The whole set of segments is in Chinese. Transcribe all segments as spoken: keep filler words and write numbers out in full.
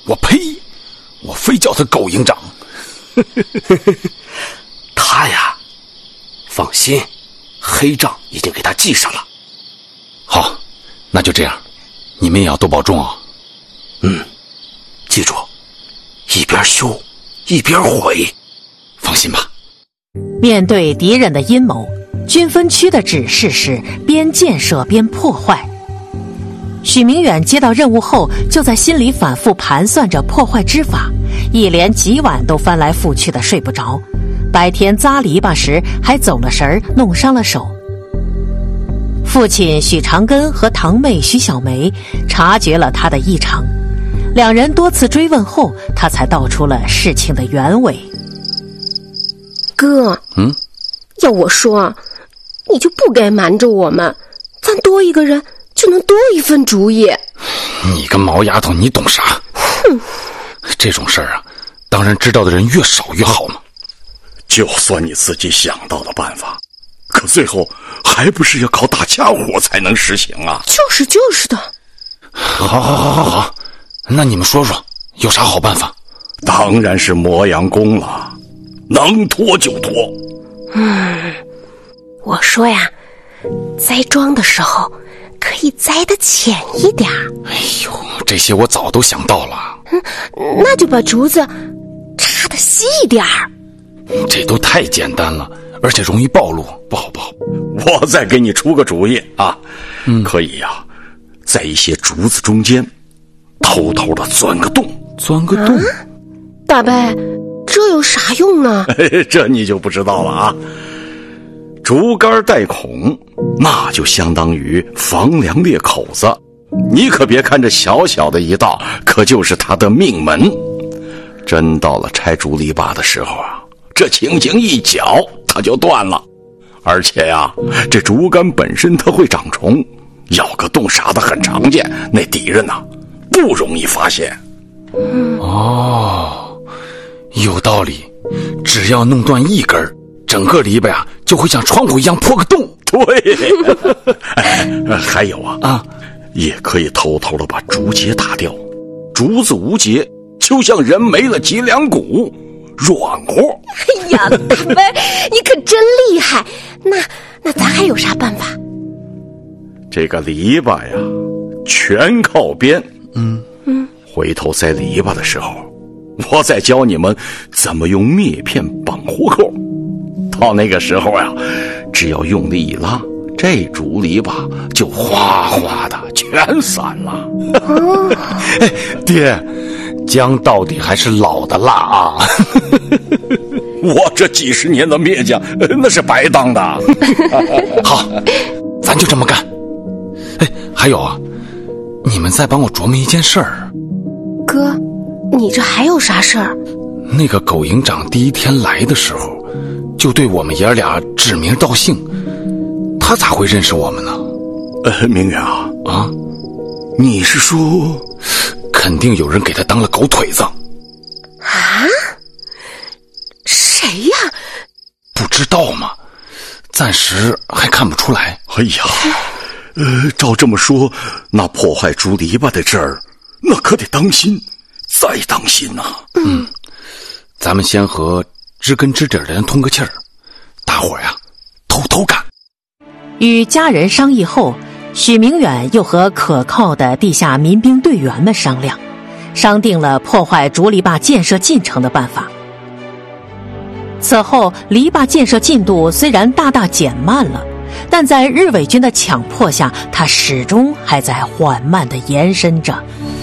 我呸！我非叫他狗营长。 他呀，放心，黑账已经给他记上了。 好，那就这样，你们也要多保重啊。 嗯，记住，一边修一边毁。 放心吧。 面对敌人的阴谋，军分区的指示是边建设边破坏。许明远接到任务后，就在心里反复盘算着破坏之法，一连几晚都翻来覆去的睡不着。白天扎篱笆时还走了神儿，弄伤了手。父亲许长根和堂妹许小梅察觉了他的异常，两人多次追问后，他才道出了事情的原委。 哥， 嗯， 要我说，你就不该瞒着我们，咱多一个人就能多一份主意。 你个毛丫头，你懂啥？ 哼， 这种事儿啊，当然知道的人越少越好嘛。 就算你自己想到了办法，可最后还不是要靠大家伙才能实行啊？ 就是就是的。 好好好好好，那你们说说有啥好办法？ 当然是磨洋工了，能拖就拖。 嗯，我说呀，栽桩的时候可以栽得浅一点。 哎呦，这些我早都想到了。 嗯，那就把竹子插得细一点儿。 这都太简单了，而且容易暴露，不好不好。 我再给你出个主意啊，嗯，可以呀、啊，在一些竹子中间偷偷的钻个洞。 钻个洞、啊、 大伯，这有啥用呢？ 这你就不知道了啊。竹竿带孔，那就相当于房梁裂口子，你可别看这小小的一道，可就是它的命门。真到了拆竹篱笆的时候啊，这轻轻一绞它就断了。而且呀，这竹竿本身它会长虫，咬个洞啥的很常见，那敌人呐、啊、不容易发现。 哦，有道理，只要弄断一根，整个篱笆呀就会像窗户一样破个洞。 对。哎，还有啊啊， 也可以偷偷的把竹节打掉，竹子无节就像人没了脊梁骨，软和。 哎呀，大伯，你可真厉害！那那咱还有啥办法？ 这个篱笆呀，全靠边。 嗯嗯， 回头塞篱笆的时候，我再教你们怎么用篾片绑活扣。到那个时候呀，只要用力一拉，这竹篱笆就哗哗的全散了。 哦， 哎，爹，姜到底还是老的辣啊！ 我这几十年的篾匠那是白当的。 好，咱就这么干。哎，还有啊，你们再帮我琢磨一件事儿。 哥，你这还有啥事儿？ 那个狗营长第一天来的时候，就对我们爷俩指名道姓，他咋会认识我们呢？ 呃，明远啊， 啊， 你是说， 肯定有人给他当了狗腿子。 啊？谁呀？ 不知道吗？暂时还看不出来。 哎呀，呃，照这么说，那破坏竹篱笆的事儿，那可得当心，再当心呐、啊。 嗯，咱们先和知根知底的人通个气儿，大伙儿呀，偷偷干。 与家人商议后，许明远又和可靠的地下民兵队员们商量，商定了破坏竹篱笆建设进程的办法。此后，篱笆建设进度虽然大大减慢了，但在日伪军的强迫下，它始终还在缓慢地延伸着。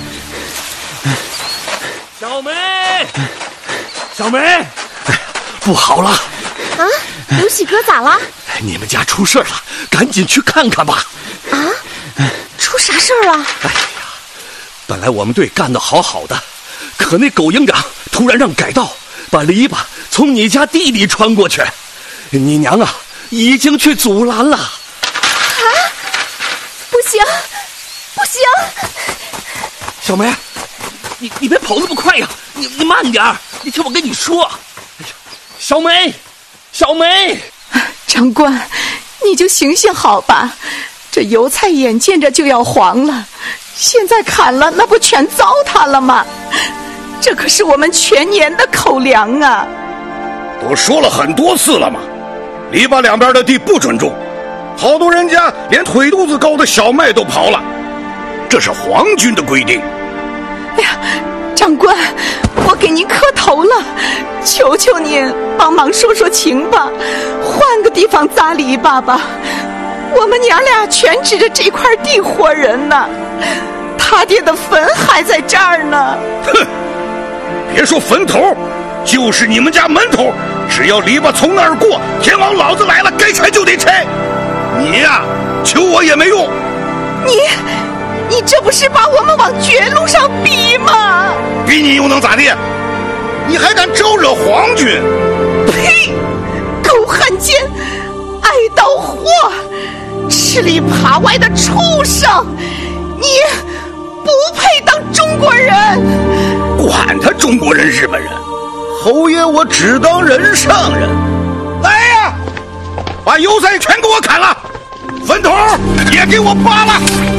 小梅，小梅， 不好了！ 啊，刘喜哥咋了？ 你们家出事了，赶紧去看看吧！ 啊，出啥事儿了？ 哎呀，本来我们队干得好好的，可那狗营长突然让改道，把篱笆从你家地里穿过去，你娘啊已经去阻拦了。 啊，不行不行！ 小梅，你你别跑那么快呀，你你慢点儿，你听我跟你说。哎呀，小梅，小梅， 长官，你就行行好吧，这油菜眼见着就要黄了，现在砍了那不全糟蹋了吗？ 这可是我们全年的口粮啊！ 都说了很多次了嘛，篱笆两边的地不准种，好多人家连腿肚子高的小麦都刨了，这是皇军的规定。 哎呀，长官，我给您磕头了，求求您帮忙说说情吧，换个地方扎篱笆吧。我们娘俩全指着这块地活人呢，他爹的坟还在这儿呢。 哼，别说坟头，就是你们家门头，只要篱笆从那儿过，天王老子来了，该拆就得拆。你呀、啊，求我也没用。 你你这不是把我们往绝路上逼吗？ 逼你又能咋地？你还敢招惹皇军？ 呸！狗汉奸，爱刀货，吃里扒外的畜生！你不配当中国人！ 管他中国人日本人，侯爷我只当人上人。来呀，把油菜全给我砍了，坟头也给我扒了。